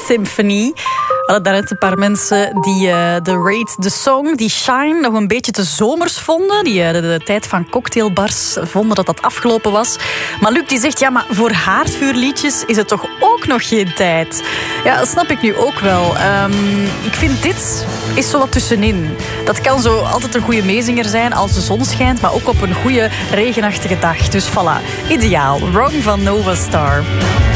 Symphony. We hadden daarnet een paar mensen die de Rate the Song, die Shine, nog een beetje te zomers vonden. Die de tijd van cocktailbars vonden dat dat afgelopen was. Maar Luc die zegt, ja, maar voor haardvuurliedjes is het toch ook nog geen tijd. Ja, dat snap ik nu ook wel. Ik vind dit is zo wat tussenin. Dat kan zo altijd een goede meezinger zijn als de zon schijnt, maar ook op een goede regenachtige dag. Dus voilà, ideaal. Wrong van Nova Star.